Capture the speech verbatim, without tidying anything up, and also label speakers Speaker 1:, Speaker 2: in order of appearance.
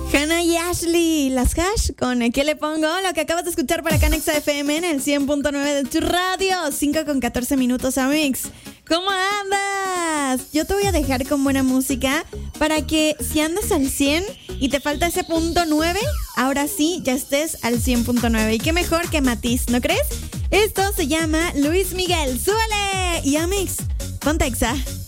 Speaker 1: Hannah y Ashley, las Hash, con ¿qué le pongo? Lo que acabas de escuchar para acá en Exa F M en el cien punto nueve de tu radio. cinco con catorce minutos, Amix. ¿Cómo andas? Yo te voy a dejar con buena música para que si andas al cien y te falta ese punto nueve, ahora sí ya estés al cien punto nueve. Y qué mejor que Matiz, ¿no crees? Esto se llama Luis Miguel. ¡Súbele! Y Amix, ponte Exa.